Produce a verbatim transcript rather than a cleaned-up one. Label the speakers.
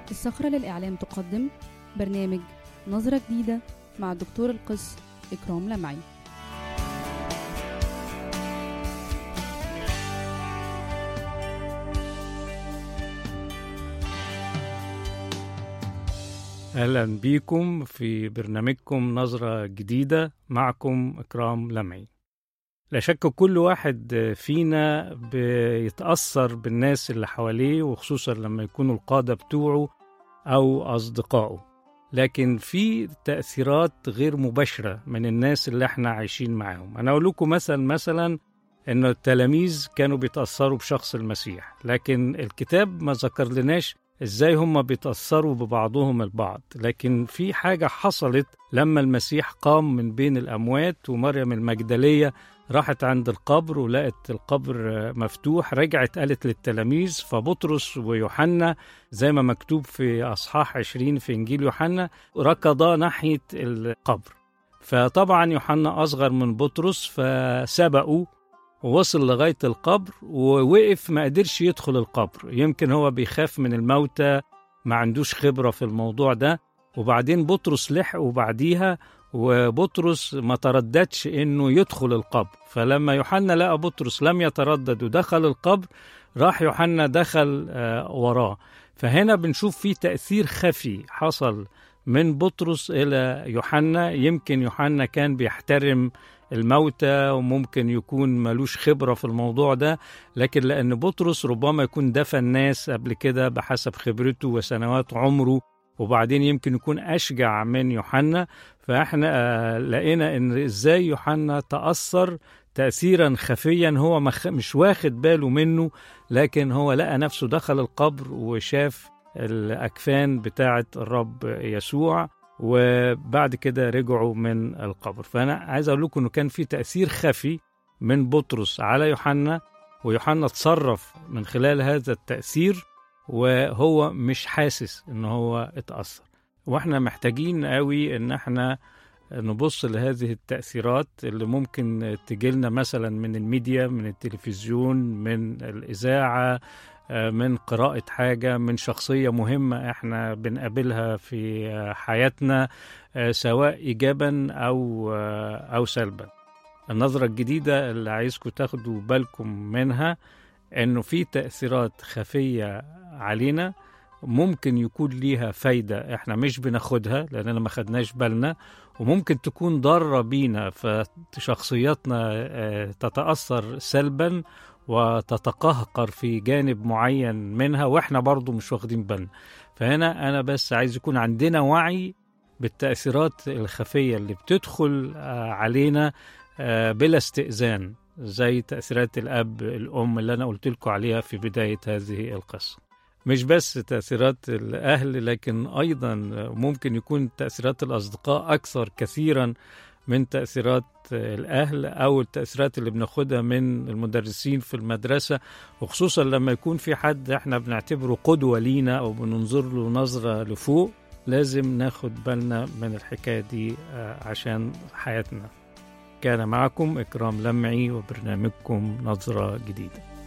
Speaker 1: الصخرة للإعلام تقدم برنامج نظرة جديدة مع الدكتور القس إكرام لمعي.
Speaker 2: أهلا بيكم في برنامجكم نظرة جديدة، معكم إكرام لمعي. لا شك كل واحد فينا بيتأثر بالناس اللي حواليه، وخصوصا لما يكونوا القادة بتوعه أو أصدقائه، لكن في تأثيرات غير مباشرة من الناس اللي احنا عايشين معاهم. أنا أقول لكم مثلا مثلا إن التلاميذ كانوا بيتأثروا بشخص المسيح، لكن الكتاب ما ذكر لناش إزاي هم بيتأثروا ببعضهم البعض. لكن في حاجة حصلت لما المسيح قام من بين الأموات، ومريم المجدلية راحت عند القبر ولقت القبر مفتوح، رجعت قالت للتلاميذ، فبطرس ويوحنا زي ما مكتوب في أصحاح عشرين في إنجيل يوحنا ركضا ناحية القبر. فطبعا يوحنا أصغر من بطرس فسبقوا ووصل لغاية القبر ووقف، ما قدرش يدخل القبر، يمكن هو بيخاف من الموتى، ما عندوش خبرة في الموضوع ده. وبعدين بطرس لحق وبعديها، وبطرس ما ترددش انه يدخل القبر. فلما يوحنا لقى بطرس لم يتردد ودخل القبر، راح يوحنا دخل آه وراه. فهنا بنشوف فيه تأثير خفي حصل من بطرس إلى يوحنا. يمكن يوحنا كان بيحترم الموتى وممكن يكون ملوش خبرة في الموضوع ده، لكن لأن بطرس ربما يكون دفن ناس قبل كده بحسب خبرته وسنوات عمره، وبعدين يمكن يكون أشجع من يوحنا. فإحنا لقينا إن إزاي يوحنا تأثر تأثيرا خفيا هو مش واخد باله منه، لكن هو لقى نفسه دخل القبر وشاف الأكفان بتاعة الرب يسوع، وبعد كده رجعوا من القبر. فأنا عايز أقول لكم أنه كان في تأثير خفي من بطرس على يوحنا، ويوحنا تصرف من خلال هذا التأثير وهو مش حاسس أنه هو اتأثر. وإحنا محتاجين قوي أن احنا نبص لهذه التأثيرات اللي ممكن تجيلنا مثلا من الميديا، من التلفزيون، من الإذاعة، من قراءة حاجة، من شخصية مهمة احنا بنقابلها في حياتنا، سواء إيجابا أو أو سلبا. النظرة الجديدة اللي عايزكم تاخدوا بالكم منها إنه في تأثيرات خفية علينا ممكن يكون ليها فايدة احنا مش بناخدها لأننا ما خدناش بالنا، وممكن تكون ضارة بينا فشخصياتنا تتأثر سلبا وتتقهقر في جانب معين منها واحنا برضو مش واخدين بالنا. فهنا أنا بس عايز يكون عندنا وعي بالتأثيرات الخفية اللي بتدخل علينا بلا استئذان، زي تأثيرات الأب الأم اللي أنا قلت لكم عليها في بداية هذه القصة. مش بس تأثيرات الأهل، لكن أيضا ممكن يكون تأثيرات الأصدقاء أكثر كثيرا من تأثيرات الأهل أو التأثيرات اللي بناخدها من المدرسين في المدرسة، وخصوصا لما يكون في حد احنا بنعتبره قدوة لينا أو بننظر له نظرة لفوق. لازم ناخد بالنا من الحكاية دي عشان حياتنا. كان معكم إكرام لمعي وبرنامجكم نظرة جديدة.